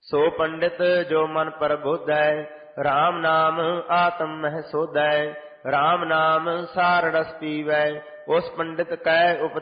ਸੋ ਪੰਡਿਤ ਜੋ ਮਨ ਪ੍ਰਬੋਧੈ, RAM ਨਾਮ ਆਤਮ ਮਹਿ ਸੋਧੈ। RAM ਨਾਮ ਸਾਰ ਰਸ ਪੀਵੈ, ਉਸ ਪੰਡਿਤ ਕੈ